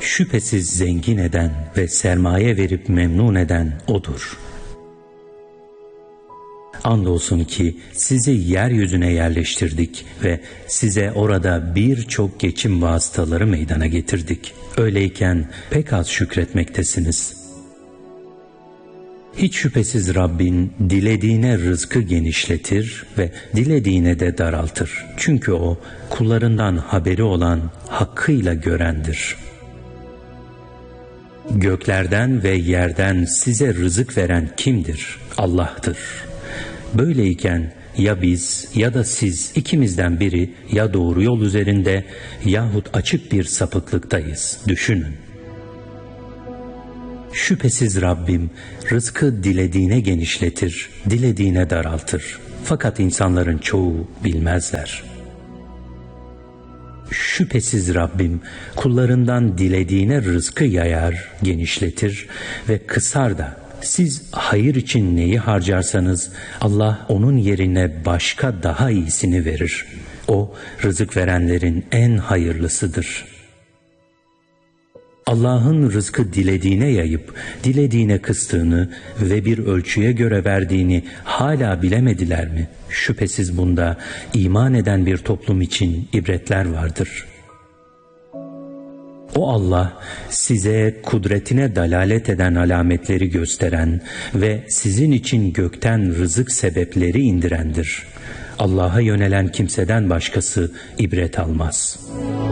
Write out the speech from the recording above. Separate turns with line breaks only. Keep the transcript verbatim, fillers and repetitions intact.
Şüphesiz zengin eden ve sermaye verip memnun eden O'dur. Andolsun ki sizi yeryüzüne yerleştirdik ve size orada birçok geçim vasıtaları meydana getirdik. Öyleyken pek az şükretmektesiniz. Hiç şüphesiz Rabbin dilediğine rızkı genişletir ve dilediğine de daraltır. Çünkü O kullarından haberi olan, hakkıyla görendir. Göklerden ve yerden size rızık veren kimdir? Allah'tır. Böyleyken ya biz ya da siz ikimizden biri ya doğru yol üzerinde yahut açık bir sapıklıktayız. Düşünün. Şüphesiz Rabbim rızkı dilediğine genişletir, dilediğine daraltır. Fakat insanların çoğu bilmezler. Şüphesiz Rabbim kullarından dilediğine rızkı yayar, genişletir ve kısar da. Siz hayır için neyi harcarsanız Allah onun yerine başka daha iyisini verir. O rızık verenlerin en hayırlısıdır. Allah'ın rızkı dilediğine yayıp dilediğine kıstığını ve bir ölçüye göre verdiğini hala bilemediler mi? Şüphesiz bunda iman eden bir toplum için ibretler vardır. O Allah size kudretine dalalet eden alametleri gösteren ve sizin için gökten rızık sebepleri indirendir. Allah'a yönelen kimseden başkası ibret almaz.